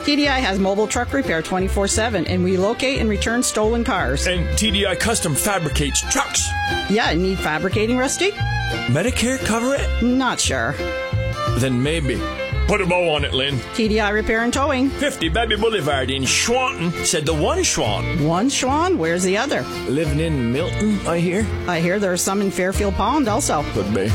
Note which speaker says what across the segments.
Speaker 1: TDI has mobile truck repair 24/7, and we locate and return stolen cars.
Speaker 2: And TDI Custom fabricates trucks.
Speaker 1: Yeah, need fabricating, Rusty?
Speaker 2: Medicare cover it?
Speaker 1: Not sure.
Speaker 2: Then maybe. Put a bow on it, Lynn.
Speaker 1: TDI Repair and Towing.
Speaker 2: 50 Baby Boulevard in Schwanton, said the one Schwan.
Speaker 1: One Schwan? Where's the other?
Speaker 2: Living in Milton, I hear.
Speaker 1: I hear there's some in Fairfield Pond also.
Speaker 2: Could be.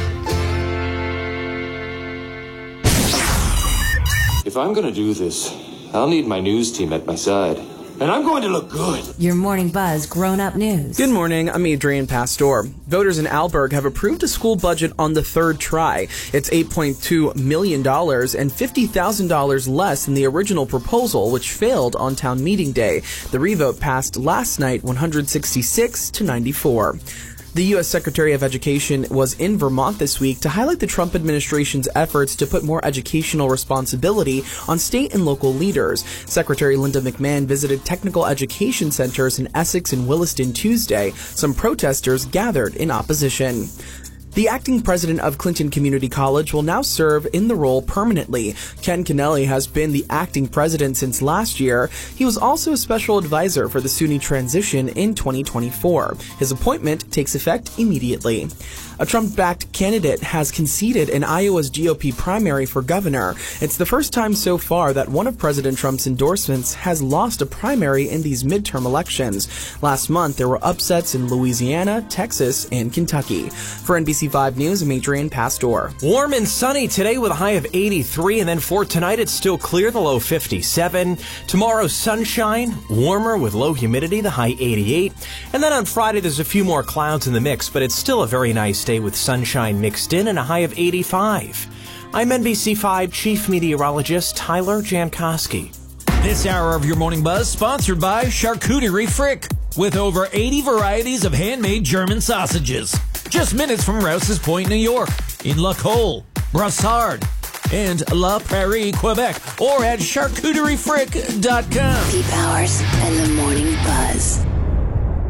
Speaker 3: If I'm going to do this, I'll need my news team at my side. And I'm going to look good.
Speaker 4: Your Morning Buzz Grown-Up News.
Speaker 5: Good morning, I'm Adrian Pastor. Voters in Alberg have approved a school budget on the third try. It's $8.2 million and $50,000 less than the original proposal, which failed on town meeting day. The revote passed last night 166 to 94. The U.S. Secretary of Education was in Vermont this week to highlight the Trump administration's efforts to put more educational responsibility on state and local leaders. Secretary Linda McMahon visited technical education centers in Essex and Williston Tuesday. Some protesters gathered in opposition. The acting president of Clinton Community College will now serve in the role permanently. Ken Kennelly has been the acting president since last year. He was also a special advisor for the SUNY transition in 2024. His appointment takes effect immediately. A Trump-backed candidate has conceded in Iowa's GOP primary for governor. It's the first time so far that one of President Trump's endorsements has lost a primary in these midterm elections. Last month, there were upsets in Louisiana, Texas, and Kentucky. For NBC5 News, I'm Adrian Pastor.
Speaker 6: Warm and sunny today with a high of 83, and then for tonight, it's still clear, the low 57. Tomorrow, sunshine, warmer with low humidity, the high 88. And then on Friday, there's a few more clouds in the mix, but it's still a very nice day with sunshine mixed in and a high of 85. I'm NBC5 Chief Meteorologist Tyler Jankowski.
Speaker 7: This hour of your Morning Buzz sponsored by Charcuterie Frick, with over 80 varieties of handmade German sausages. Just minutes from Rouse's Point, New York, in La Colle, Brassard, and La Prairie, Quebec, or at charcuteriefrick.com.
Speaker 8: Pete Powers and the Morning Buzz.